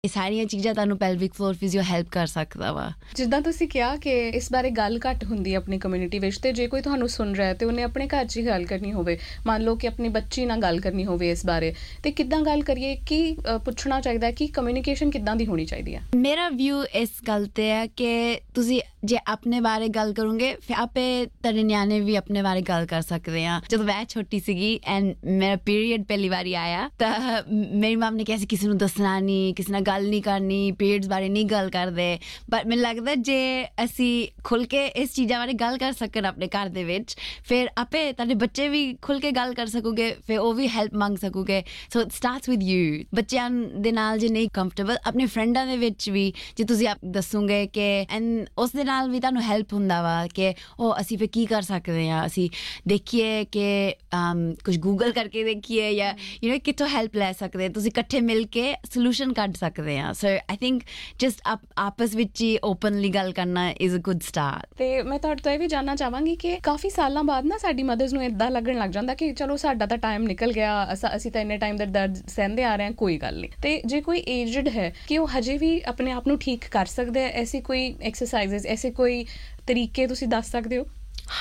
ਇਹ ਸਾਰੀਆਂ ਚੀਜ਼ਾਂ ਤੁਹਾਨੂੰ ਪੈਲਵਿਕ ਫਲੋਰ ਫਿਜ਼ੀਓ ਹੈਲਪ ਕਰ ਸਕਦਾ ਵਾ। ਜਿੱਦਾਂ ਤੁਸੀਂ ਕਿਹਾ ਕਿ ਇਸ ਬਾਰੇ ਗੱਲ ਘੱਟ ਹੁੰਦੀ ਆਪਣੀ ਕਮਿਊਨਿਟੀ ਵਿੱਚ, ਤੇ ਜੇ ਕੋਈ ਤੁਹਾਨੂੰ ਸੁਣ ਰਿਹਾ ਤੇ ਉਹਨੇ ਆਪਣੇ ਘਰ 'ਚ ਹੀ ਗੱਲ ਕਰਨੀ ਹੋਵੇ, ਮੰਨ ਲਓ ਕਿ ਆਪਣੀ ਬੱਚੀ ਨਾਲ ਗੱਲ ਕਰਨੀ ਹੋਵੇ ਇਸ ਬਾਰੇ, ਤੇ ਕਿੱਦਾਂ ਗੱਲ ਕਰੀਏ, ਕੀ ਪੁੱਛਣਾ ਚਾਹੀਦਾ, ਕਿ ਕਮਿਊਨੀਕੇਸ਼ਨ ਕਿੱਦਾਂ ਦੀ ਹੋਣੀ ਚਾਹੀਦੀ ਹੈ? ਮੇਰਾ ਵਿਊ ਇਸ ਗੱਲ 'ਤੇ ਹੈ ਕਿ ਤੁਸੀਂ ਜੇ ਆਪਣੇ ਬਾਰੇ ਗੱਲ ਕਰੋਗੇ ਫਿਰ ਆਪੇ ਤੁਹਾਡੇ ਨਿਆਣੇ ਵੀ ਆਪਣੇ ਬਾਰੇ ਗੱਲ ਕਰ ਸਕਦੇ ਆ। ਜਦੋਂ ਮੈਂ ਛੋਟੀ ਸੀਗੀ ਐਂਡ ਮੇਰਾ ਪੀਰੀਅਡ ਪਹਿਲੀ ਵਾਰੀ ਆਇਆ ਤਾਂ ਮੇਰੀ ਮਮ ਨੇ ਕਿਹਾ ਸੀ ਕਿਸੇ ਨੂੰ ਦੱਸਣਾ ਨਹੀਂ, ਕਿਸੇ ਨਾਲ ਗੱਲ ਨਹੀਂ ਕਰਨੀ, ਪੀਰੀਅਡਸ ਬਾਰੇ ਨਹੀਂ ਗੱਲ ਕਰਦੇ। ਬਟ ਮੈਨੂੰ ਲੱਗਦਾ ਜੇ ਅਸੀਂ ਖੁੱਲ੍ਹ ਕੇ ਇਸ ਚੀਜ਼ਾਂ ਬਾਰੇ ਗੱਲ ਕਰ ਸਕਣ ਆਪਣੇ ਘਰ ਦੇ ਵਿੱਚ, ਫਿਰ ਆਪੇ ਤੁਹਾਡੇ ਬੱਚੇ ਵੀ ਖੁੱਲ੍ਹ ਕੇ ਗੱਲ ਕਰ ਸਕੋਗੇ, ਫਿਰ ਉਹ ਵੀ ਹੈਲਪ ਮੰਗ ਸਕੋਗੇ। So it starts with you. ਬੱਚਿਆਂ ਦੇ ਨਾਲ ਜੇ ਨਹੀਂ ਕੰਫਰਟੇਬਲ, ਆਪਣੇ ਫਰੈਂਡਾਂ ਦੇ ਵਿੱਚ ਵੀ ਜੇ ਤੁਸੀਂ ਦੱਸੋਗੇ ਕਿ ਐਂਡ ਉਸ ਦੇ ਨਾਲ ਵੀ ਤੁਹਾਨੂੰ ਹੈਲਪ ਹੁੰਦਾ ਵਾ ਕਿ ਉਹ ਅਸੀਂ ਫਿਰ ਕੀ ਕਰ ਸਕਦੇ ਹਾਂ, ਅਸੀਂ ਦੇਖੀਏ ਕਿ ਕੁਝ ਗੂਗਲ ਕਰਕੇ ਦੇਖੀਏ ਜਾਂ ਕਿੱਥੋਂ ਹੈਲਪ ਲੈ ਸਕਦੇ, ਤੁਸੀਂ ਇਕੱਠੇ ਮਿਲ ਕੇ ਸੋਲੂਸ਼ਨ ਕੱਢ ਸਕਦੇ ਹਾਂ। ਸੋ ਆਈ ਥਿੰਕ ਜਸਟ ਆਪਸ ਵਿੱਚ ਹੀ ਓਪਨਲੀ ਗੱਲ ਕਰਨਾ ਇਜ਼ ਅ ਗੁੱਡ ਸਟਾਰਟ। ਤੇ ਮੈਂ ਤੁਹਾਡੇ ਤੋਂ ਇਹ ਵੀ ਜਾਣਨਾ ਚਾਹਾਂਗੀ ਕਿ ਕਾਫੀ ਸਾਲਾਂ ਬਾਅਦ ਨਾ ਸਾਡੀ ਮਦਰਸ ਨੂੰ ਇੱਦਾਂ ਲੱਗਣ ਲੱਗ ਜਾਂਦਾ ਕਿ ਚਲੋ ਸਾਡਾ ਤਾਂ ਟਾਈਮ ਨਿਕਲ ਗਿਆ, ਅਸੀਂ ਤਾਂ ਇੰਨੇ ਟਾਈਮ ਦਾ ਦਰਦ ਸਹਿੰਦੇ ਆ ਰਹੇ ਹਾਂ, ਕੋਈ ਗੱਲ ਨਹੀਂ। ਤੇ ਜੇ ਕੋਈ ਏਜਡ ਹੈ ਕਿ ਉਹ ਹਜੇ ਵੀ ਆਪਣੇ ਆਪ ਨੂੰ ਠੀਕ ਕਰ ਸਕਦੇ ਆ, ਐਸੀ ਕੋਈ ਐਕਸਰਸਾਈਜ਼ਸ, ਐਸੇ ਕੋਈ ਤਰੀਕੇ ਤੁਸੀਂ ਦੱਸ ਸਕਦੇ ਹੋ?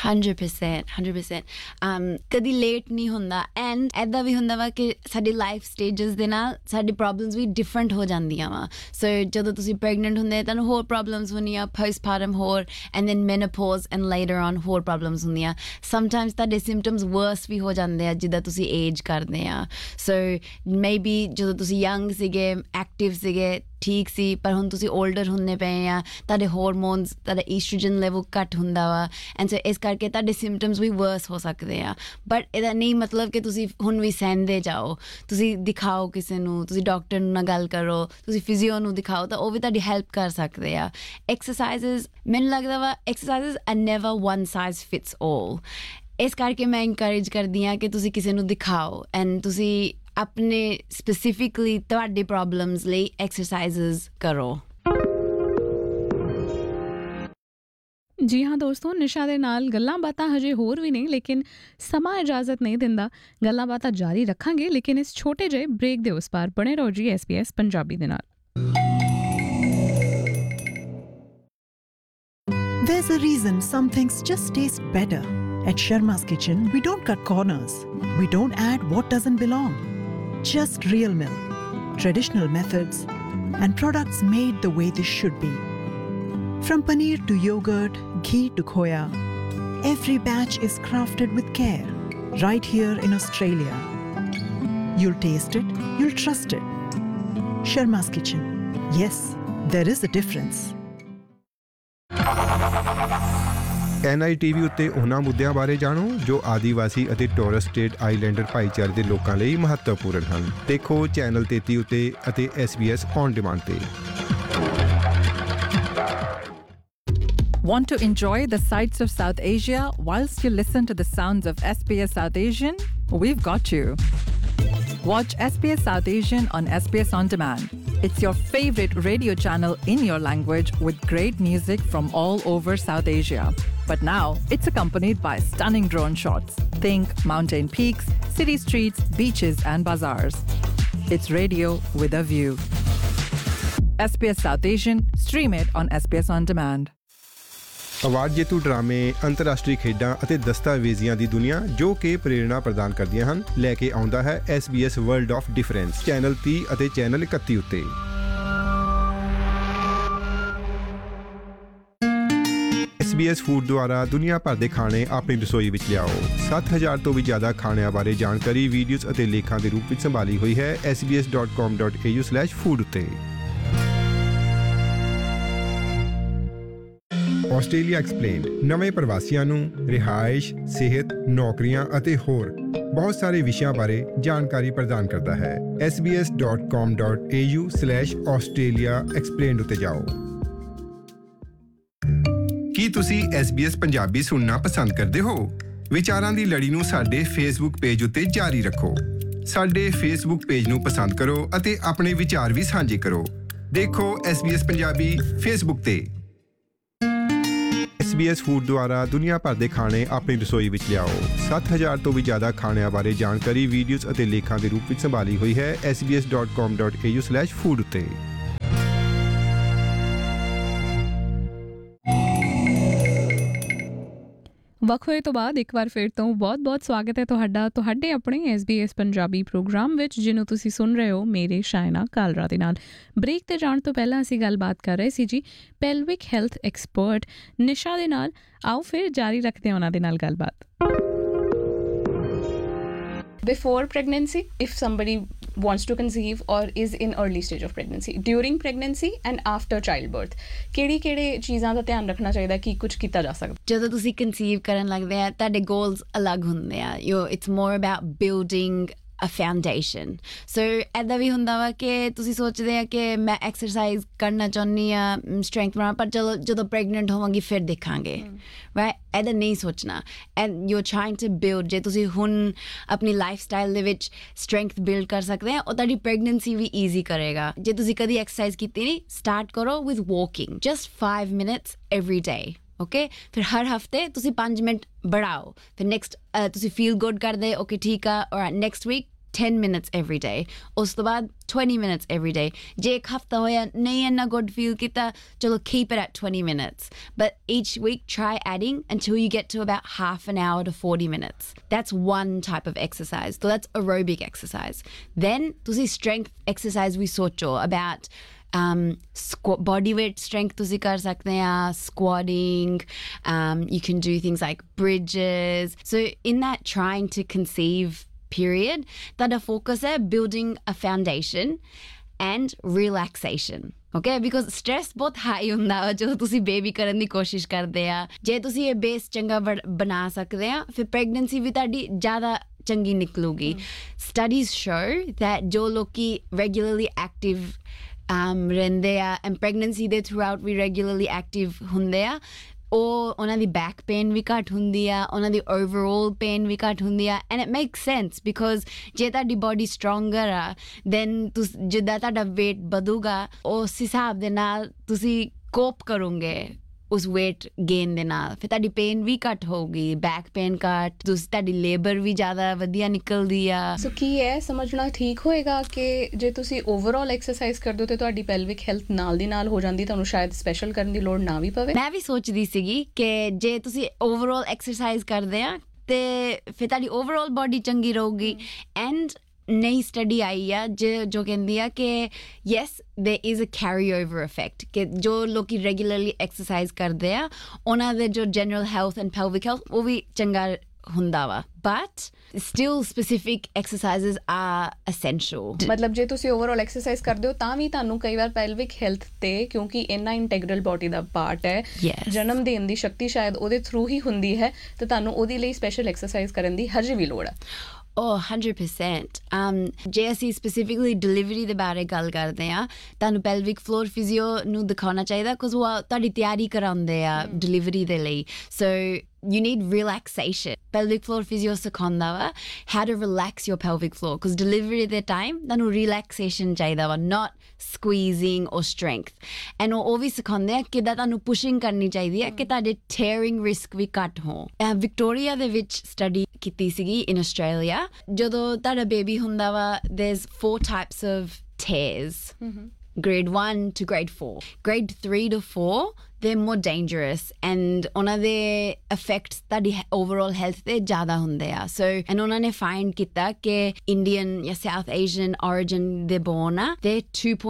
100%। ਕਦੀ ਲੇਟ ਨਹੀਂ ਹੁੰਦਾ। ਐਂਡ ਇੱਦਾਂ ਵੀ ਹੁੰਦਾ ਵਾ ਕਿ ਸਾਡੀ ਲਾਈਫ ਸਟੇਜਸ ਦੇ ਨਾਲ ਸਾਡੀ ਪ੍ਰੋਬਲਮਸ ਵੀ ਡਿਫਰੈਂਟ ਹੋ ਜਾਂਦੀਆਂ ਵਾ। ਸੋ ਜਦੋਂ ਤੁਸੀਂ ਪ੍ਰੈਗਨੈਂਟ ਹੁੰਦੇ ਤੁਹਾਨੂੰ ਹੋਰ ਪ੍ਰੋਬਲਮਸ ਹੁੰਦੀਆਂ, ਪੋਸਟਪਾਰਟਮ ਹੋਰ, and then ਮੈਨੋਪੌਜ਼ and later on ਹੋਰ ਪ੍ਰੋਬਲਮਸ ਹੁੰਦੀਆਂ। ਸਮਟਾਈਮਸ ਤੁਹਾਡੇ ਸਿੰਪਟਮਸ ਵਰਸ ਵੀ ਹੋ ਜਾਂਦੇ ਆ ਜਿੱਦਾਂ ਤੁਸੀਂ ਏਜ ਕਰਦੇ ਆ। ਸੋ ਮੇਬੀ ਜਦੋਂ ਤੁਸੀਂ ਯੰਗ ਸੀਗੇ, ਐਕਟਿਵ ਸੀਗੇ, ਠੀਕ ਸੀ, ਪਰ ਹੁਣ ਤੁਸੀਂ ਓਲਡਰ ਹੁੰਦੇ ਪਏ ਆ, ਤੁਹਾਡੇ ਹਾਰਮੋਨਸ, ਤੁਹਾਡਾ ਈਸਟ੍ਰੋਜਨ ਲੈਵਲ ਘੱਟ ਹੁੰਦਾ ਵਾ, ਐਂਡ ਸੋ ਇਸ ਕਰਕੇ ਤੁਹਾਡੇ ਸਿੰਪਟਮਸ ਵੀ ਵਰਸ ਹੋ ਸਕਦੇ ਆ। ਬਟ ਇਹਦਾ ਨਹੀਂ ਮਤਲਬ ਕਿ ਤੁਸੀਂ ਹੁਣ ਵੀ ਸਹਿੰਦੇ ਜਾਓ। ਤੁਸੀਂ ਦਿਖਾਓ ਕਿਸੇ ਨੂੰ, ਤੁਸੀਂ ਡਾਕਟਰ ਨਾਲ ਗੱਲ ਕਰੋ, ਤੁਸੀਂ ਫਿਜ਼ੀਓ ਨੂੰ ਦਿਖਾਓ, ਤਾਂ ਉਹ ਵੀ ਤੁਹਾਡੀ ਹੈਲਪ ਕਰ ਸਕਦੇ ਆ। ਐਕਸਰਸਾਈਜ਼ਸ, ਮੈਨੂੰ ਲੱਗਦਾ ਵਾ exercises R never one size fits ਆਲ। ਇਸ ਕਰਕੇ ਮੈਂ ਇਨਕਰੇਜ ਕਰਦੀ ਹਾਂ ਕਿ ਤੁਸੀਂ ਕਿਸੇ ਨੂੰ ਦਿਖਾਓ ਐਂਡ ਤੁਸੀਂ ਆਪਣੇ ਸਪੈਸੀਫਿਕਲੀ ਤੁਹਾਡੇ ਪ੍ਰੋਬਲਮਸ ਲਈ ਐਕਸਰਸਾਈਜ਼ਸ ਕਰੋ। ਜੀ ਹਾਂ ਦੋਸਤੋ, ਨਿਸ਼ਾ ਦੇ ਨਾਲ ਗੱਲਾਂ ਬਾਤਾਂ ਹਜੇ ਹੋਰ ਵੀ ਨੇ, ਲੇਕਿਨ ਸਮਾਂ ਇਜਾਜ਼ਤ ਨਹੀਂ ਦਿੰਦਾ। ਗੱਲਾਂ ਬਾਤਾਂ ਜਾਰੀ ਰੱਖਾਂਗੇ, ਲੇਕਿਨ ਇਸ ਛੋਟੇ ਜਿਹੇ ਬ੍ਰੇਕ ਦੇ ਉਸ ਪਾਰ ਬਣੇ ਰਹੋ ਜੀ SBS ਪੰਜਾਬੀ ਦੇ ਨਾਲ। There's a reason some things just taste better. At Sharma's Kitchen, we don't cut corners. We don't add what doesn't belong. Just real milk, traditional methods, and products made the way they should be. From paneer to yogurt, ghee to khoya, every batch is crafted with care, right here in Australia. You'll taste it, you'll trust it. Sharma's Kitchen. Yes, there is a difference. NITV ਉੱਤੇ ਉਹਨਾਂ ਮੁੱਦਿਆਂ ਬਾਰੇ ਜਾਣੋ ਜੋ ਆਦੀਵਾਸੀ ਅਤੇ Torres straight islander ਭਾਈਚਾਰੇ ਦੇ ਲੋਕਾਂ ਲਈ ਮਹੱਤਵਪੂਰਨ ਹਨ। ਦੇਖੋ ਚੈਨਲ 33 ਉੱਤੇ ਅਤੇ SBS ਔਨ ਡਿਮਾਂਡ ਤੇ। Want to enjoy the sights of South Asia whilst you listen to the sounds of SBS South Asian? We've got you. Watch SBS South Asian on SBS On Demand. It's your favorite radio channel in your language with great music from all over South Asia. But now it's accompanied by stunning drone shots. Think mountain peaks, city streets, beaches and bazaars. It's radio with a view. SBS South Asian, stream it on SBS On Demand. Award ਜੇਤੂ ਡਰਾਮੇ, ਅੰਤਰਰਾਸ਼ਟਰੀ ਖੇਡਾਂ ਅਤੇ ਦਸਤਾਵੇਜ਼ੀਆਂ ਦੀ ਦੁਨੀਆ ਜੋ ਕਿ ਪ੍ਰੇਰਣਾ ਪ੍ਰਦਾਨ ਕਰਦੀਆਂ ਹਨ, ਲੈ ਕੇ ਆਉਂਦਾ ਹੈ SBS world of difference channel 30 ਅਤੇ ਚੈਨਲ 31 ਉੱਤੇ। SBS ਫੂਡ ਦੁਆਰਾ ਦੁਨੀਆ ਭਰ ਦੇ ਖਾਣੇ ਆਪਣੀ ਰਸੋਈ ਵਿੱਚ ਲਿਆਓ। 7000 ਤੋਂ ਵੀ ਜ਼ਿਆਦਾ ਖਾਣਿਆਂ ਬਾਰੇ ਜਾਣਕਾਰੀ ਵੀਡੀਓਜ਼ ਅਤੇ ਲੇਖਾਂ ਦੇ ਰੂਪ ਵਿੱਚ ਸੰਭਾਲੀ ਹੋਈ ਹੈ sbs.com.au/food ਉੱਤੇ। ਆਸਟ੍ਰੇਲੀਆ ਐਕਸਪਲੇਨਡ ਨਵੇਂ ਪ੍ਰਵਾਸੀਆਂ ਨੂੰ ਰਿਹਾਇਸ਼, ਸਿਹਤ, ਨੌਕਰੀਆਂ ਅਤੇ ਹੋਰ ਬਹੁਤ ਸਾਰੇ ਵਿਸ਼ਿਆਂ ਬਾਰੇ ਜਾਣਕਾਰੀ ਪ੍ਰਦਾਨ ਕਰਦਾ ਹੈ। sbs.com.au/Australia Explained ਉੱਤੇ ਜਾਓ। ਕੀ ਤੁਸੀਂ SBS ਪੰਜਾਬੀ ਸੁਣਨਾ ਪਸੰਦ ਕਰਦੇ ਹੋ? ਵਿਚਾਰਾਂ ਦੀ ਲੜੀ ਨੂੰ ਸਾਡੇ ਫੇਸਬੁੱਕ ਪੇਜ ਉੱਤੇ ਜਾਰੀ ਰੱਖੋ। ਸਾਡੇ ਫੇਸਬੁੱਕ ਪੇਜ ਨੂੰ ਪਸੰਦ ਕਰੋ ਅਤੇ ਆਪਣੇ ਵਿਚਾਰ ਵੀ ਸਾਂਝੇ ਕਰੋ। ਦੇਖੋ SBS ਪੰਜਾਬੀ ਫੇਸਬੁੱਕ ਤੇ। SBS ਫੂਡ ਦੁਆਰਾ ਦੁਨੀਆ ਭਰ ਦੇ ਖਾਣੇ ਆਪਣੀ ਰਸੋਈ ਵਿੱਚ ਲਿਆਓ। 7000 ਤੋਂ ਵੀ ਜ਼ਿਆਦਾ ਖਾਣਿਆਂ ਬਾਰੇ ਜਾਣਕਾਰੀ ਵੀਡੀਓਜ਼ ਅਤੇ ਲੇਖਾਂ ਦੇ ਰੂਪ ਵਿੱਚ ਸੰਭਾਲੀ ਹੋਈ ਹੈ sbs.com.au/food ਉੱਤੇ। ਵੱਖ ਹੋਏ ਤੋਂ ਬਾਅਦ ਇੱਕ ਵਾਰ ਫਿਰ ਤੋਂ ਬਹੁਤ-ਬਹੁਤ ਸਵਾਗਤ ਹੈ ਤੁਹਾਡਾ ਤੁਹਾਡੇ ਆਪਣੇ SBS ਪੰਜਾਬੀ ਪ੍ਰੋਗਰਾਮ ਵਿੱਚ, ਜਿਹਨੂੰ ਤੁਸੀਂ ਸੁਣ ਰਹੇ ਹੋ ਮੇਰੇ ਸ਼ਾਇਨਾ ਕਾਲਰਾ ਦੇ ਨਾਲ। ਬ੍ਰੇਕ ਤੇ ਜਾਣ ਤੋਂ ਪਹਿਲਾਂ ਅਸੀਂ ਗੱਲਬਾਤ ਕਰ ਰਹੇ ਸੀ ਜੀ ਪੈਲਵਿਕ ਹੈਲਥ ਐਕਸਪਰਟ ਨਿਸ਼ਾ ਦੇ ਨਾਲ। ਆਓ ਫਿਰ ਜਾਰੀ ਰੱਖਦੇ ਹਾਂ ਉਹਨਾਂ ਦੇ ਨਾਲ ਗੱਲਬਾਤ। Before pregnancy, if somebody wants to conceive or is in early stage of pregnancy, during pregnancy and after childbirth, ਕਿਹੜੀ ਚੀਜ਼ਾਂ ਦਾ ਧਿਆਨ ਰੱਖਣਾ ਚਾਹੀਦਾ ਕਿ ਕੁਝ ਕੀਤਾ ਜਾ ਸਕਦਾ? ਜਦੋਂ ਤੁਸੀਂ ਕਨਸੀਵ ਕਰਨ ਲੱਗਦੇ ਆ ਤੁਹਾਡੇ ਗੋਲਸ ਅਲੱਗ ਹੁੰਦੇ ਆ। It's more about building a foundation. So ਐਦਾਂ ਵੀ ਹੁੰਦਾ ਵਾ ਕਿ ਤੁਸੀਂ ਸੋਚਦੇ ਆ ਕਿ ਮੈਂ ਐਕਸਰਸਾਈਜ਼ ਕਰਨਾ ਚਾਹੁੰਦੀ ਆ, ਸਟਰੈਂਥ ਬਣਾਉਣਾ, ਪਰ ਚਲੋ ਜਦੋਂ ਪ੍ਰੈਗਨੈਂਟ ਹੋਵਾਂਗੀ ਫਿਰ ਦੇਖਾਂਗੇ, ਰਾਈਟ? ਐਦਾਂ ਨਹੀਂ ਸੋਚਣਾ। And you are trying to build, ਜੇ ਤੁਸੀਂ ਹੁਣ ਆਪਣੀ ਲਾਈਫ ਸਟਾਈਲ ਦੇ ਵਿੱਚ ਸਟਰੈਂਥ ਬਿਲਡ ਕਰ ਸਕਦੇ ਆ, ਉਹ ਤੁਹਾਡੀ ਪ੍ਰੈਗਨੈਂਸੀ ਵੀ ਈਜ਼ੀ ਕਰੇਗਾ। ਜੇ ਤੁਸੀਂ ਕਦੀ ਐਕਸਰਸਾਈਜ਼ ਕੀਤੀ ਨਹੀਂ, ਸਟਾਰਟ ਕਰੋ with walking, just 5 minutes every day. Okay, ਫਿਰ ਹਰ ਹਫਤੇ ਤੁਸੀਂ 5 ਮਿੰਟ बढ़ाओ। फिर नेक्स्ट ਤੁਸੀਂ ਫੀਲ ਗੁੱਡ ਕਰਦੇ, ਓਕੇ ਠੀਕ ਆ, ਔਰ next week 10 minutes every day, ਉਸ ਤੋਂ ਬਾਅਦ 20 minutes every day। ਜੇ ਇੱਕ ਹਫਤਾ ਹੋਇਆ ਨਹੀਂ ਇੰਨਾ ਗੁੱਡ ਫੀਲ ਕੀਤਾ, ਚਲੋ keep it at 20 minutes, but each week try adding until you get to about half an hour to 40 minutes. That's one type of exercise, so that's aerobic exercise। Then ਤੁਸੀਂ strength exercise ਵੀ ਸੋਚੋ about body weight strength ਤੁਸੀਂ ਕਰ ਸਕਦੇ ਆ, squatting, you can do things like bridges। So in that trying to conceive period, ਤੁਹਾਡਾ focus ਹੈ building a foundation and relaxation, okay? Because stress ਬਹੁਤ high ਹੁੰਦਾ ਵਾ ਜਦੋਂ ਤੁਸੀਂ ਬੇਬੀ ਕਰਨ ਦੀ ਕੋਸ਼ਿਸ਼ ਕਰਦੇ ਆ। ਜੇ ਤੁਸੀਂ ਇਹ ਬੇਸ ਚੰਗਾ ਬਣਾ ਸਕਦੇ ਆ, ਫਿਰ ਪ੍ਰੈਗਨੈਂਸੀ ਵੀ ਤੁਹਾਡੀ ਜ਼ਿਆਦਾ ਚੰਗੀ ਨਿਕਲੂਗੀ। Studies show that ਜੋ ਲੋਕੀ regularly active ਰਹਿੰਦੇ ਆ, ਐਂਡ ਪ੍ਰੈਗਨੈਂਸੀ ਦੇ ਥਰੂ ਆਊਟ ਵੀ ਰੈਗੂਲਰਲੀ ਐਕਟਿਵ ਹੁੰਦੇ ਆ, ਉਹਨਾਂ ਦੀ ਬੈਕ ਪੇਨ ਵੀ ਘੱਟ ਹੁੰਦੀ ਆ, ਉਹਨਾਂ ਦੀ ਓਵਰਆਲ ਪੇਨ ਵੀ ਘੱਟ ਹੁੰਦੀ ਆ। And it makes sense because ਜੇ ਤੁਹਾਡੀ ਬੋਡੀ ਸਟਰੋਂਗਰ ਆ, ਦੈਨ ਜਿੱਦਾਂ ਤੁਹਾਡਾ ਵੇਟ ਵਧੂਗਾ, ਉਸ ਹਿਸਾਬ ਦੇ ਨਾਲ ਤੁਸੀਂ ਕੋਪ ਕਰੋਗੇ ਉਸ ਵੇਟ ਗੇਨ ਦੇ ਨਾਲ, ਫਿਰ ਤੁਹਾਡੀ ਪੇਨ ਵੀ ਘੱਟ ਹੋਊਗੀ, ਬੈਕ ਪੇਨ ਘੱਟ, ਤੁਹਾਡੀ ਲੇਬਰ ਵੀ ਜ਼ਿਆਦਾ ਵਧੀਆ ਨਿਕਲਦੀ ਆ। ਸੋ ਕੀ ਹੈ ਸਮਝਣਾ ਠੀਕ ਹੋਏਗਾ ਕਿ ਜੇ ਤੁਸੀਂ ਓਵਰਆਲ ਐਕਸਰਸਾਈਜ਼ ਕਰਦੇ ਹੋ ਤੇ ਤੁਹਾਡੀ ਪੈਲਵਿਕ ਹੈਲਥ ਨਾਲ ਦੀ ਨਾਲ ਹੋ ਜਾਂਦੀ, ਤੁਹਾਨੂੰ ਸ਼ਾਇਦ ਸਪੈਸ਼ਲ ਕਰਨ ਦੀ ਲੋੜ ਨਾ ਵੀ ਪਵੇ? ਮੈਂ ਵੀ ਸੋਚਦੀ ਸੀਗੀ ਕਿ ਜੇ ਤੁਸੀਂ ਓਵਰਆਲ ਐਕਸਰਸਾਈਜ਼ ਕਰਦੇ ਆ ਤੇ ਫਿਰ ਤੁਹਾਡੀ ਓਵਰਆਲ ਬੋਡੀ ਚੰਗੀ ਰਹੂਗੀ। ਐਂਡ ਨਈ ਸਟੱਡੀ ਆਈ ਆ ਜੋ ਕਹਿੰਦੀ ਆ ਕਿ yes there is a carryover effect, ਕਿ ਜੋ ਲੋਕੀ ਰੈਗੂਲਰਲੀ ਐਕਸਰਸਾਈਜ਼ ਕਰਦੇ ਆ ਉਹਨਾਂ ਦੇ ਜੋ general health and pelvic health ਉਹ ਵੀ ਚੰਗਾ ਹੁੰਦਾ ਵਾ, but still specific exercises are essential। ਮਤਲਬ ਜੇ ਤੁਸੀਂ ਓਵਰਆਲ ਐਕਸਰਸਾਈਜ਼ ਕਰਦੇ ਹੋ ਤਾਂ ਵੀ ਤੁਹਾਨੂੰ ਕਈ ਵਾਰ ਪੈਲਵਿਕ ਹੈਲਥ ਤੇ, ਕਿਉਂਕਿ ਇੰਨਾ ਇੰਟੈਗਰਲ ਬੋਡੀ ਦਾ ਪਾਰਟ ਹੈ, ਜਨਮ ਦੇਣ ਦੀ ਸ਼ਕਤੀ ਸ਼ਾਇਦ ਉਹਦੇ ਥਰੂ ਹੀ ਹੁੰਦੀ ਹੈ, ਤੇ ਤੁਹਾਨੂੰ ਉਹਦੇ ਲਈ ਸਪੈਸ਼ਲ ਐਕਸਰਸਾਈਜ਼ ਕਰਨ ਦੀ ਹਜੇ ਵੀ ਲੋੜ ਹੈ। Oh, 100%। ਜੇ ਅਸੀਂ ਸਪੈਸੀਫਿਕਲੀ ਡਿਲੀਵਰੀ ਦੇ ਬਾਰੇ ਗੱਲ ਕਰਦੇ ਆ, ਤੁਹਾਨੂੰ ਪੈਲਵਿਕ ਫਲੋਰ ਫਿਜ਼ੀਓ ਨੂੰ ਦਿਖਾਉਣਾ ਚਾਹੀਦਾ, ਬਿਕੋਜ਼ ਉਹ ਤੁਹਾਡੀ ਤਿਆਰੀ ਕਰਾਉਂਦੇ ਆ ਡਿਲੀਵਰੀ ਦੇ ਲਈ। ਸੋ you need relaxation। pelvic floor physio ਸਿਖਾਉਂਦਾ ਵਾ how to relax your pelvic floor, because delivery ਦੇ time ਤੁਹਾਨੂੰ relaxation ਚਾਹੀਦਾ ਵਾ, not squeezing or strength। and ਉਹ ਵੀ ਸਿਖਾਉਂਦੇ ਆ ਕਿੱਦਾਂ ਤੁਹਾਨੂੰ pushing ਕਰਨੀ ਚਾਹੀਦੀ ਹੈ ਕਿ ਤੁਹਾਡੇ tearing risk ਵੀ ਘੱਟ ਹੋ। ਵਿਕਟੋਰੀਆ ਦੇ ਵਿੱਚ ਸਟੱਡੀ ਕੀਤੀ ਸੀਗੀ in Australia, ਜਦੋਂ ਤੁਹਾਡਾ ਬੇਬੀ ਹੁੰਦਾ ਵਾ there's 4 types of tears। grade 1 to grade 4, grade 3 to 4 they're more dangerous, and ਉਹਨਾਂ ਦੇ effects ਤੁਹਾਡੀ overall health ਤੇ ਜ਼ਿਆਦਾ ਹੁੰਦੇ ਆ। so and ਉਹਨਾਂ ਨੇ find ਕੀਤਾ ਕਿ Indian ਜਾਂ South Asian origin ਦੇ born ਆ, they're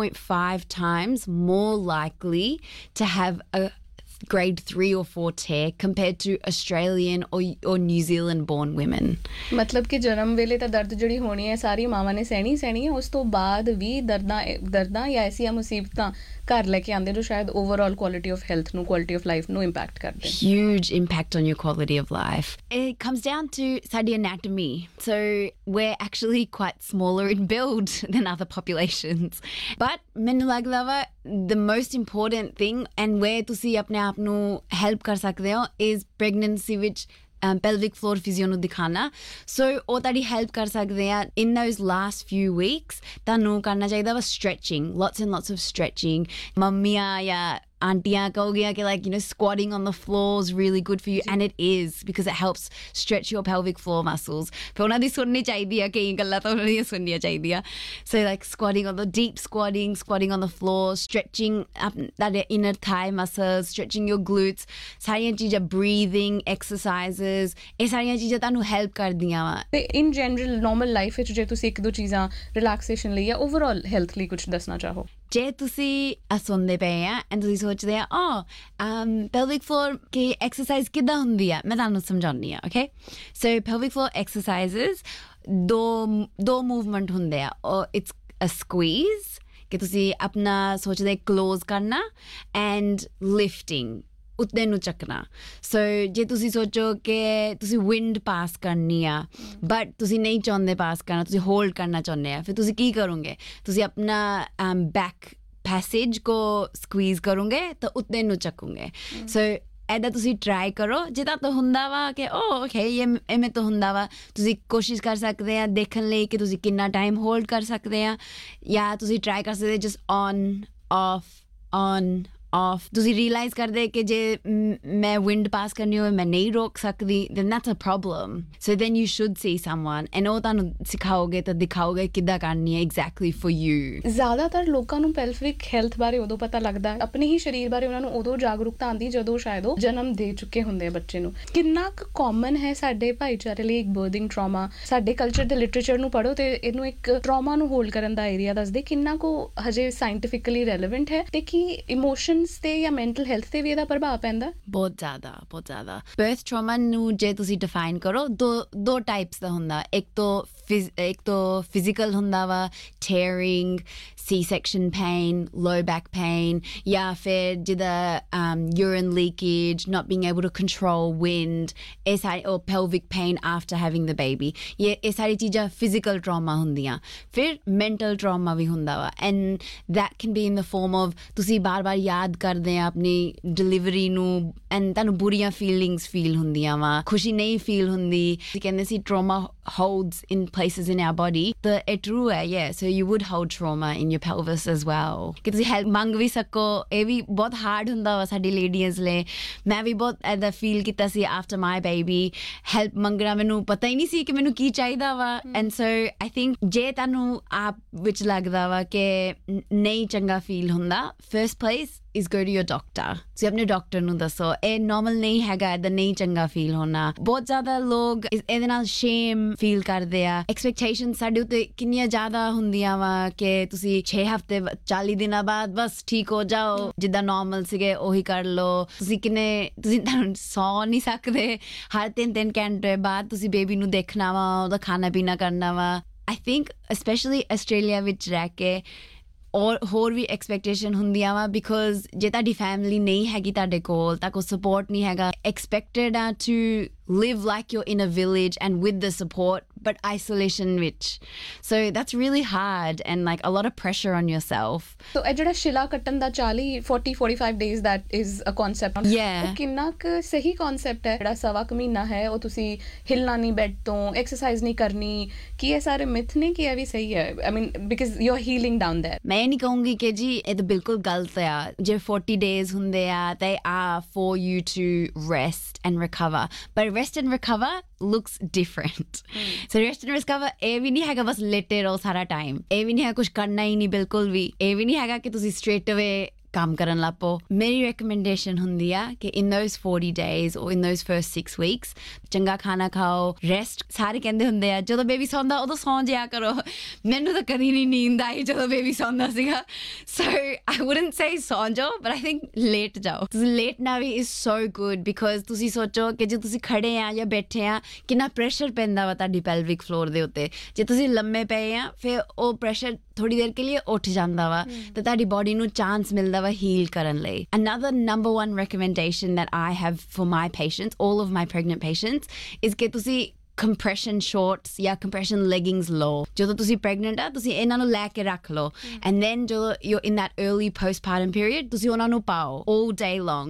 2.5 times more likely to have a grade 3 or 4 tear compared to Australian or New Zealand born women। ਮਤਲਬ ਕਿ ਜਨਮ ਵੇਲੇ ਤਾਂ ਦਰਦ ਜਿਹੜੀ ਹੋਣੀ ਹੈ ਸਾਰੀ ਮਾਵਾਂ ਨੇ ਸਹਿਣੀ ਹੈ, ਉਸ ਤੋਂ ਬਾਅਦ ਵੀ ਦਰਦਾਂ ਜਾਂ ਐਸੀਆਂ ਮੁਸੀਬਤਾਂ ਘਰ ਲੈ ਕੇ ਆਉਂਦੇ ਜੋ ਸ਼ਾਇਦ ਓਵਰਆਲ ਕੁਆਲਿਟੀ ਆਫ ਹੈਲਥ ਨੂੰ, ਕੁਆਲਿਟੀ ਆਫ ਲਾਈਫ ਨੂੰ ਇੰਪੈਕਟ ਕਰਦੇ। Huge impact on your quality of life। It comes down to ਸਾਡੀ anatomy। so we're actually quite smaller in build than other populations, but ਮੈਨੂੰ ਲੱਗਦਾ ਵਾ the most important thing and where ਤੁਸੀਂ ਆਪਣੇ ਆਪ ਨੂੰ ਹੈਲਪ ਕਰ ਸਕਦੇ ਹੋ is pregnancy ਵਿੱਚ pelvic floor physio ਨੂੰ ਦਿਖਾਣਾ। so ਉਹ ਤੁਹਾਡੀ ਹੈਲਪ ਕਰ ਸਕਦੇ ਆ in those last few weeks। ਤੁਹਾਨੂੰ ਕਰਨਾ ਚਾਹੀਦਾ ਵਾ stretching, lots and lots of stretching। ਮੰਮੀਆਂ ਜਾਂ ਆਂਟੀਆਂ ਕਹੋਗੀਆਂ ਕਿ like, you know, squatting on the floor is really good for you, and it is, because it helps stretch your pelvic floor muscles. ਫਿਰ ਉਹਨਾਂ ਦੀ ਸੁਣਨੀ ਚਾਹੀਦੀ ਆ, ਕਈ ਗੱਲਾਂ ਤਾਂ ਉਹਨਾਂ ਦੀਆਂ ਸੁਣਨੀਆਂ ਚਾਹੀਦੀਆਂ. So like squatting on the deep squatting on the floor, stretching up that inner thigh muscles, stretching your glutes, ਸਾਰੀਆਂ ਚੀਜ਼ਾਂ, breathing exercises, ਇਹ ਸਾਰੀਆਂ ਚੀਜ਼ਾਂ ਤੁਹਾਨੂੰ help ਕਰਦੀਆਂ ਵਾ. ਤੇ ਇਨ ਜਨਰਲ ਨੋਰਮਲ ਲਾਈਫ ਵਿੱਚ ਜੇ ਤੁਸੀਂ 1-2 ਚੀਜ਼ਾਂ ਰਿਲੈਕਸੇਸ਼ਨ ਲਈ ਜਾਂ ਓਵਰਆਲ ਹੈਲਥ ਲਈ ਕੁਝ ਦੱਸਣਾ ਚਾਹੋ? ਜੇ ਤੁਸੀਂ ਸੁਣਦੇ ਪਏ ਆ ਐਂਡ ਤੁਸੀਂ ਸੋਚਦੇ ਆ pelvic floor ਕੀ ਐਕਸਰਸਾਈਜ਼ ਕਿੱਦਾਂ ਹੁੰਦੀ ਆ, ਮੈਂ ਤੁਹਾਨੂੰ ਸਮਝਾਉਂਦੀ ਆ. ਓਕੇ, ਸੋ pelvic floor exercises ਦੋ ਮੂਵਮੈਂਟ ਹੁੰਦੇ ਆ. ਇਟਸ ਅ ਸਕਵੀਜ਼ ਕਿ ਤੁਸੀਂ ਆਪਣਾ ਸੋਚਦੇ ਕਲੋਜ਼ ਕਰਨਾ, ਐਂਡ ਲਿਫਟਿੰਗ, ਉੱਤੇ ਨੂੰ ਚੱਕਣਾ. ਸੋ ਜੇ ਤੁਸੀਂ ਸੋਚੋ ਕਿ ਤੁਸੀਂ ਵਿੰਡ ਪਾਸ ਕਰਨੀ ਆ ਬਟ ਤੁਸੀਂ ਨਹੀਂ ਚਾਹੁੰਦੇ ਪਾਸ ਕਰਨਾ, ਤੁਸੀਂ ਹੋਲਡ ਕਰਨਾ ਚਾਹੁੰਦੇ ਆ, ਫਿਰ ਤੁਸੀਂ ਕੀ ਕਰੋਗੇ? ਤੁਸੀਂ ਆਪਣਾ ਬੈਕ ਪੈਸੇਜ ਕੋ ਸਕਵੀਜ਼ ਕਰੋਗੇ ਤਾਂ ਉੱਤੇ ਨੂੰ ਚੱਕੋਗੇ. ਸੋ ਇੱਦਾਂ ਤੁਸੀਂ ਟਰਾਈ ਕਰੋ. ਜਿੱਦਾਂ ਤਾਂ ਹੁੰਦਾ ਵਾ ਕਿ ਓਕੇ ਇਵੇਂ ਤਾਂ ਹੁੰਦਾ ਵਾ, ਤੁਸੀਂ ਕੋਸ਼ਿਸ਼ ਕਰ ਸਕਦੇ ਆ ਦੇਖਣ ਲਈ ਕਿ ਤੁਸੀਂ ਕਿੰਨਾ ਟਾਈਮ ਹੋਲਡ ਕਰ ਸਕਦੇ ਆ, ਜਾਂ ਤੁਸੀਂ ਟਰਾਈ ਕਰ ਸਕਦੇ ਜਸਟ on off. ਤੁਸੀਂ ਰਿਅਲਾਈਜ਼ ਕਰਦੇ ਕਿ ਜੇ ਮੈਂ ਵਿੰਡ ਪਾਸ ਕਰਨੀ ਹੋਵੇ ਮੈਂ ਨਹੀਂ ਰੋਕ ਸਕਦੀ, then that's a problem. So then you should see someone, and ਉਹ ਤੁਹਾਨੂੰ ਸਿਖਾਓਗੇ ਤਾਂ ਦਿਖਾਓਗੇ ਕਿੱਦਾਂ ਕਰਨੀ ਹੈ exactly for you. ਜ਼ਿਆਦਾਤਰ ਲੋਕਾਂ ਨੂੰ ਪੈਲਵਿਕ ਹੈਲਥ ਬਾਰੇ ਉਦੋਂ ਪਤਾ ਲੱਗਦਾ, ਆਪਣੇ ਹੀ ਸਰੀਰ ਬਾਰੇ ਉਹਨਾਂ ਨੂੰ ਉਦੋਂ ਜਾਗਰੂਕਤਾ ਆਉਂਦੀ ਜਦੋਂ ਸ਼ਾਇਦ ਉਹ ਜਨਮ ਦੇ ਚੁੱਕੇ ਹੁੰਦੇ ਆ ਬੱਚੇ ਨੂੰ. ਕਿੰਨਾ ਕੁ ਕਾਮਨ ਹੈ ਸਾਡੇ ਭਾਈਚਾਰੇ ਲਈ ਇੱਕ ਬਰਥਿੰਗ ਟਰਾਮਾ? ਸਾਡੇ ਕਲਚਰ ਦੇ ਲਿਟਰੇਚਰ ਨੂੰ ਪੜ੍ਹੋ ਤੇ ਇਹਨੂੰ ਇੱਕ ਟਰਾਮਾ ਨੂੰ ਹੋਲਡ ਕਰਨ ਦਾ ਏਰੀਆ ਦੱਸਦੇ. ਕਿੰਨਾ ਕੁ ਹਜੇ ਸਾਇੰਟੀਫਿਕਲੀ ਰੈਲੇਵੈਂਟ ਹੈ ਤੇ ਕੀ ਇਮੋਸ਼ਨਸ ਤੇ ਜਾਂ ਮੈਂਟਲ ਹੈਲਥ ਤੇ ਵੀ ਇਹਦਾ ਪ੍ਰਭਾਵ ਪੈਂਦਾ? ਬਹੁਤ ਜ਼ਿਆਦਾ. ਬਰਥ ਟਰਾਮਾ ਨੂੰ ਜੇ ਤੁਸੀਂ ਡਿਫਾਈਨ ਕਰੋ, ਦੋ ਟਾਈਪਸ ਦਾ ਹੁੰਦਾ. ਇੱਕ ਤੋਂ ਫਿਜ਼ੀਕਲ ਹੁੰਦਾ ਵਾ, tearing, C-section pain, low back pain, ਜਾਂ ਫਿਰ ਜਿੱਦਾਂ urine leakage, not being able to control wind, or pelvic pain after having the baby. ਇਹ ਸਾਰੀ ਚੀਜ਼ਾਂ ਫਿਜ਼ੀਕਲ ਟਰਾਮਾ ਹੁੰਦੀਆਂ. ਫਿਰ ਮੈਂਟਲ ਟਰਾਮਾ ਵੀ ਹੁੰਦਾ ਵਾ, and that can be in the form of ਤੁਸੀਂ ਬਾਰ-ਬਾਰ ਯਾਦ ਕਰਦੇ ਆ ਆਪਣੀ ਡਿਲੀਵਰੀ ਨੂੰ, and ਤੁਹਾਨੂੰ ਬੁਰੀਆਂ ਫੀਲਿੰਗਸ ਫੀਲ ਹੁੰਦੀਆਂ ਵਾ, ਖੁਸ਼ੀ ਨਹੀਂ ਫੀਲ ਹੁੰਦੀ. ਕਹਿੰਦੇ ਸੀ trauma holds in places in our body. ਤਾਂ ਇਹ true ਹੈ, yeah. So you would hold trauma in your pelvis as well. ਕਿ ਤੁਸੀਂ ਹੈਲਪ ਮੰਗ ਵੀ ਸਕੋ. ਇਹ ਵੀ ਬਹੁਤ ਹਾਰਡ ਹੁੰਦਾ ਵਾ ਸਾਡੀ ਲੇਡੀਜ਼ ਲਈ. ਮੈਂ ਵੀ ਬਹੁਤ ਇੱਦਾਂ ਫੀਲ ਕੀਤਾ ਸੀ ਆਫਟਰ ਮਾਈ ਬੇਬੀ. ਹੈਲਪ ਮੰਗਣਾ ਮੈਨੂੰ ਪਤਾ ਹੀ ਨਹੀਂ ਸੀ ਕਿ ਮੈਨੂੰ ਕੀ ਚਾਹੀਦਾ ਵਾ. ਐਂਡ ਸੋ ਆਈ ਥਿੰਕ ਜੇ ਤੁਹਾਨੂੰ ਆਪ ਵਿੱਚ ਲੱਗਦਾ ਵਾ ਕਿ ਨਹੀਂ ਚੰਗਾ ਫੀਲ ਹੁੰਦਾ, first place is go to your doctor. ਤੁਸੀਂ ਆਪਣੇ ਡਾਕਟਰ ਨੂੰ ਦੱਸੋ ਇਹ ਨੋਰਮਲ ਨਹੀਂ ਹੈਗਾ, ਇੱਦਾਂ ਨਹੀਂ ਚੰਗਾ ਫੀਲ ਹੋਣਾ. ਬਹੁਤ ਜ਼ਿਆਦਾ ਲੋਕ ਇਹਦੇ ਨਾਲ ਸ਼ੇਮ ਫੀਲ ਕਰਦੇ ਆ. ਐਕਸਪੈਕਟੇਸ਼ਨ ਸਾਡੇ ਉੱਤੇ ਕਿੰਨੀਆਂ ਜ਼ਿਆਦਾ ਹੁੰਦੀਆਂ ਵਾ ਕਿ ਤੁਸੀਂ 6 ਹਫ਼ਤੇ 40 ਦਿਨਾਂ ਬਾਅਦ ਬਸ ਠੀਕ ਹੋ ਜਾਓ, ਜਿੱਦਾਂ ਨੋਰਮਲ ਸੀਗੇ ਉਹੀ ਕਰ ਲਓ. ਤੁਸੀਂ ਤੁਹਾਨੂੰ ਸੌ ਨਹੀਂ ਸਕਦੇ, ਹਰ 3 ਘੰਟੇ ਬਾਅਦ ਤੁਸੀਂ ਬੇਬੀ ਨੂੰ ਦੇਖਣਾ ਵਾ, ਉਹਦਾ ਖਾਣਾ ਪੀਣਾ ਕਰਨਾ ਵਾ. ਆਈ ਥਿੰਕ ਸਪੈਸ਼ਲੀ ਆਸਟ੍ਰੇਲੀਆ ਵਿੱਚ ਰਹਿ ਕੇ ਔਰ ਹੋਰ ਵੀ ਐਕਸਪੈਕਟੇਸ਼ਨ ਹੁੰਦੀਆਂ ਵਾ, ਬਿਕੋਜ਼ ਜੇ ਤੁਹਾਡੀ ਫੈਮਿਲੀ ਨਹੀਂ ਹੈਗੀ ਤੁਹਾਡੇ ਕੋਲ, ਤਾਂ ਕੋਈ ਸਪੋਰਟ ਨਹੀਂ ਹੈਗਾ. ਐਕਸਪੈਕਟਡ ਆ to live like you're in a village and with the support, but isolation ਵਿੱਚ. So that's really hard and like a lot of pressure on yourself. So ਇਹ ਜਿਹੜਾ ਸ਼ਿਲਾ ਕੱਟਣ ਦਾ 40-45 days that is a concept. Yeah. ਉਹ ਕਿੰਨਾ ਕੁ ਸਹੀ concept ਹੈ? ਜਿਹੜਾ 1.25 ਮਹੀਨਾ ਹੈ ਉਹ ਤੁਸੀਂ ਹਿਲਣਾ ਨਹੀਂ ਬੈੱਡ ਤੋਂ, ਐਕਸਰਸਾਈਜ਼ ਨਹੀਂ ਕਰਨੀ, ਕੀ ਇਹ ਸਾਰੇ ਮਿਥ ਨੇ ਕਿ ਇਹ ਵੀ ਸਹੀ ਹੈ? I mean because you're healing down there. ਮੈਂ ਇਹ ਨਹੀਂ ਕਹੂੰਗੀ ਕਿ ਜੀ ਇਹ ਤਾਂ ਬਿਲਕੁਲ ਗਲਤ ਆ. ਜੇ 40 days ਹੁੰਦੇ ਆ, they are for you to rest and recover, but rest and recover looks different. So rest and recover ਇਹ ਵੀ ਨਹੀਂ ਹੈਗਾ ਬਸ ਲੇਟੇ ਰਹੋ ਸਾਰਾ ਟਾਈਮ. ਇਹ ਵੀ ਨਹੀਂ ਹੈ ਕੁਝ ਕਰਨਾ ਹੀ ਨਹੀਂ ਬਿਲਕੁਲ ਵੀ. ਇਹ ਵੀ ਨਹੀਂ ਹੈਗਾ ਕਿ ਤੁਸੀਂ straight away ਕੰਮ ਕਰਨ ਲੱਗ ਪਓ. ਮੇਰੀ ਰეკਮੈਂਡੇਸ਼ਨ ਹੁੰਦੀ ਆ ਕਿ in those 40 days or in those first 6 weeks ਚੰਗਾ ਖਾਣਾ ਖਾਓ, ਰੈਸਟ. ਸਾਰੇ ਕਹਿੰਦੇ ਹੁੰਦੇ ਆ ਜਦੋਂ ਬੇਬੀ ਸੌਂਦਾ ਉਦੋਂ ਸੌਂ ਜਿਆ ਕਰੋ. ਮੈਨੂੰ ਤਾਂ ਕਦੀ ਨਹੀਂ ਨੀਂਦ ਆਈ ਜਦੋਂ ਬੇਬੀ ਸੌਂਦਾ ਸੀਗਾ. So I wouldn't say ਸੌਂ ਜਾਓ, but I think ਲੇਟ ਜਾਓ. ਤੁਸੀਂ ਲੇਟਣਾ ਵੀ is so good because ਤੁਸੀਂ ਸੋਚੋ ਕਿ ਜੇ ਤੁਸੀਂ ਖੜੇ ਆ ਜਾਂ ਬੈਠੇ ਆ ਕਿੰਨਾ ਪ੍ਰੈਸ਼ਰ ਪੈਂਦਾ ਵਾ ਤੁਹਾਡੀ ਪੈਲਵਿਕ ਫਲੋਰ ਦੇ ਉੱਤੇ. ਜੇ ਤੁਸੀਂ ਲੰਮੇ ਪਏ ਆ ਫਿਰ ਉਹ ਪ੍ਰੈਸ਼ਰ ਥੋੜੀ ਦੇਰ ਕੇ ਲਈ ਉੱਠ ਜਾਂਦਾ ਵਾ, ਤਾਂ ਤੁਹਾਡੀ ਬੋਡੀ ਨੂੰ ਚਾਂਸ ਮਿਲਦਾ ਵਾ heal ਕਰਨ ਲਈ. Another number one recommendation that I have for my patients, all of my pregnant patients, is ਕਿ ਤੁਸੀਂ compression shorts ਜਾਂ compression leggings ਲਓ. ਜਦੋਂ ਤੁਸੀਂ pregnant ਆ ਤੁਸੀਂ ਇਹਨਾਂ ਨੂੰ ਲੈ ਕੇ ਰੱਖ ਲਓ, and then ਜਦੋਂ you're in that early postpartum period ਤੁਸੀਂ ਉਹਨਾਂ ਨੂੰ ਪਾਓ all day long.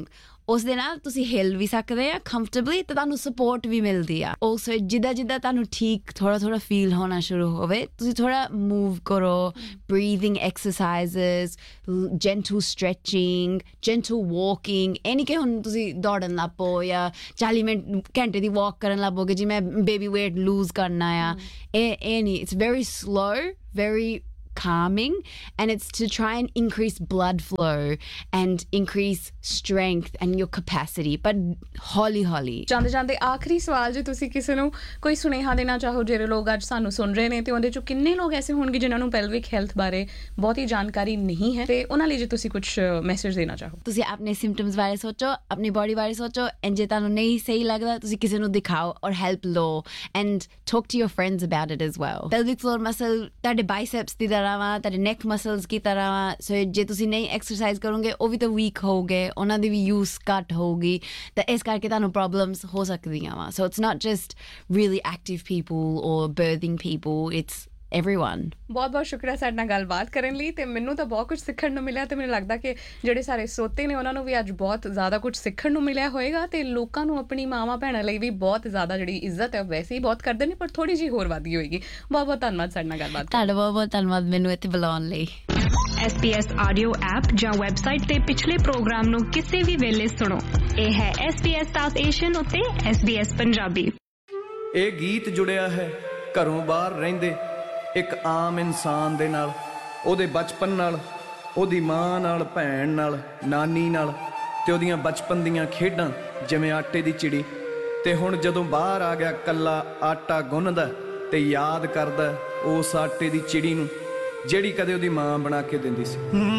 ਉਸ ਦੇ ਨਾਲ ਤੁਸੀਂ ਹਿੱਲ ਵੀ ਸਕਦੇ ਆ ਕੰਫਰਟੇਬਲੀ ਤੇ ਤੁਹਾਨੂੰ ਸਪੋਰਟ ਵੀ ਮਿਲਦੀ ਆ ਆਲਸੋ ਜਿੱਦਾਂ ਤੁਹਾਨੂੰ ਠੀਕ ਥੋੜਾ ਫੀਲ ਹੋਣਾ ਸ਼ੁਰੂ ਹੋਵੇ ਤੁਸੀਂ ਥੋੜਾ ਮੂਵ ਕਰੋ breathing exercises gentle stretching gentle walking any ਕਿ ਹੁਣ ਤੁਸੀਂ ਦੌੜਨ ਲੱਗ ਪਓ ਜਾਂ 40 ਮਿੰਟ ਘੰਟੇ ਦੀ ਵਾਕ ਕਰਨ ਲੱਗ ਪਓਗੇ ਜੀ ਮੈਂ ਬੇਬੀ weight lose ਕਰਨਾ ਆ ਇਹ ਨਹੀਂ it's very slow very calming and it's to try and increase blood flow and increase strength and your capacity but hੌਲੀ ਜਾਂਦੇ ਆਖਰੀ ਸਵਾਲ ਜੇ ਤੁਸੀਂ ਕਿਸੇ ਨੂੰ ਕੋਈ ਸੁਨੇਹਾ ਦੇਣਾ ਚਾਹੋ ਜਿਹੜੇ ਲੋਕ ਅੱਜ ਸਾਨੂੰ ਸੁਣ ਰਹੇ ਨੇ ਤੇ ਉਹਦੇ ਚੋਂ ਕਿੰਨੇ ਲੋਕ ਐਸੇ ਹੋਣਗੇ ਜਿਨ੍ਹਾਂ ਨੂੰ pelvic health ਬਾਰੇ ਬਹੁਤੀ ਜਾਣਕਾਰੀ ਨਹੀਂ ਹੈ ਤੇ ਉਹਨਾਂ ਲਈ ਜੇ ਤੁਸੀਂ ਕੁਝ ਮੈਸੇਜ ਦੇਣਾ ਚਾਹੋ ਤੁਸੀਂ ਆਪਣੇ ਸਿੰਪਟਮਸ ਬਾਰੇ ਸੋਚੋ ਆਪਣੀ ਬੋਡੀ ਬਾਰੇ ਸੋਚੋ ਐਂਡ ਜੇ ਤੁਹਾਨੂੰ ਨਹੀਂ ਸਹੀ ਲੱਗਦਾ ਤੁਸੀਂ ਕਿਸੇ ਨੂੰ ਦਿਖਾਓ ਔਰ ਹੈਲਪ ਲਓ and talk to your friends about it as well pelvic floor muscle ਤੁਹਾਡੇ ਬਾਈਸੈਪਸ ਦੀ ਤਰ੍ਹਾਂ ਵਾ ਤੁਹਾਡੇ ਨੈਕ ਮਸਲਸ ਦੀ ਤਰ੍ਹਾਂ ਵਾ ਸੋ ਜੇ ਤੁਸੀਂ ਨਹੀਂ ਐਕਸਰਸਾਈਜ਼ ਕਰੋਗੇ ਉਹ ਵੀ ਤਾਂ ਵੀਕ ਹੋਊਗੇ ਉਹਨਾਂ ਦੀ ਵੀ ਯੂਜ਼ ਘੱਟ ਹੋਊਗੀ ਤਾਂ ਇਸ ਕਰਕੇ ਤੁਹਾਨੂੰ ਪ੍ਰੋਬਲਮਸ ਹੋ ਸਕਦੀਆਂ ਵਾ so it's not just really active people ਔਰ ਬਰਥਿੰਗ ਪੀਪਲ ਇਟਸ everyone ਬਹੁਤ ਸ਼ੁਕਰੀਆ ਸਾਡੇ ਨਾਲ ਗੱਲਬਾਤ ਕਰਨ ਲਈ ਤੇ ਮੈਨੂੰ ਤਾਂ ਬਹੁਤ ਕੁਝ ਸਿੱਖਣ ਨੂੰ ਮਿਲਿਆ ਤੇ ਮੈਨੂੰ ਲੱਗਦਾ ਕਿ ਜਿਹੜੇ ਸਾਰੇ ਸਰੋਤੇ ਨੇ ਉਹਨਾਂ ਨੂੰ ਵੀ ਅੱਜ ਬਹੁਤ ਜ਼ਿਆਦਾ ਕੁਝ ਸਿੱਖਣ ਨੂੰ ਮਿਲਿਆ ਹੋਏਗਾ ਤੇ ਲੋਕਾਂ ਨੂੰ ਆਪਣੀ ਮਾਵਾਂ ਭੈਣਾਂ ਲਈ ਵੀ ਬਹੁਤ ਜ਼ਿਆਦਾ ਜਿਹੜੀ ਇੱਜ਼ਤ ਹੈ ਵੈਸੇ ਹੀ ਬਹੁਤ ਕਰਦੇ ਨੇ ਪਰ ਥੋੜੀ ਜਿਹੀ ਹੋਰ ਵਧੀ ਹੋਏਗੀ ਬਹੁਤ ਧੰਨਵਾਦ ਸਾਡੇ ਨਾਲ ਗੱਲਬਾਤ ਤੁਹਾਡਾ ਬਹੁਤ ਧੰਨਵਾਦ ਮੈਨੂੰ ਇੱਥੇ ਬੁਲਾਉਣ ਲਈ SBS ਆਡੀਓ ਐਪ ਜਾਂ ਵੈਬਸਾਈਟ ਤੇ ਪਿਛਲੇ ਪ੍ਰੋਗਰਾਮ ਨੂੰ ਕਿਸੇ ਵੀ ਵੇਲੇ ਸੁਣੋ ਇਹ ਹੈ SBS ਸਾਊਥ ਏਸ਼ੀਅਨ ਉੱਤੇ SBS ਪੰਜਾਬੀ ਇਹ ਗੀਤ ਜੁੜਿਆ ਹੈ ਘਰੋਂ ਬਾਹਰ ਰਹਿੰਦੇ ਇੱਕ ਆਮ ਇਨਸਾਨ ਦੇ ਨਾਲ ਉਹਦੇ ਬਚਪਨ ਨਾਲ ਉਹਦੀ ਮਾਂ ਨਾਲ ਭੈਣ ਨਾਲ ਨਾਨੀ ਨਾਲ ਤੇ ਉਹਦੀਆਂ ਬਚਪਨ ਦੀਆਂ ਖੇਡਾਂ ਜਿਵੇਂ ਆਟੇ ਦੀ ਚਿੜੀ ਤੇ ਹੁਣ ਜਦੋਂ ਬਾਹਰ ਆ ਗਿਆ ਕੱਲਾ ਆਟਾ ਗੁੰਨਦਾ ਤੇ ਯਾਦ ਕਰਦਾ ਉਸ ਆਟੇ ਦੀ ਚਿੜੀ ਨੂੰ ਜਿਹੜੀ ਕਦੇ ਉਹਦੀ ਮਾਂ ਬਣਾ ਕੇ ਦਿੰਦੀ ਸੀ